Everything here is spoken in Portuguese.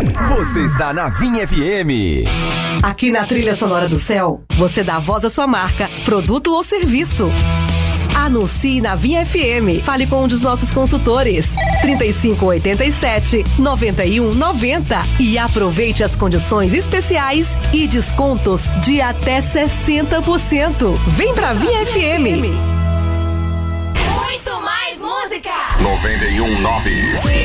Você está na Vinha FM. Aqui na Trilha Sonora do Céu, você dá voz à sua marca, produto ou serviço. Anuncie na Vinha FM. Fale com um dos nossos consultores. 3587-9190 e aproveite as condições especiais e descontos de até 60%. Vem pra Vinha FM. Muito mais música. 91.9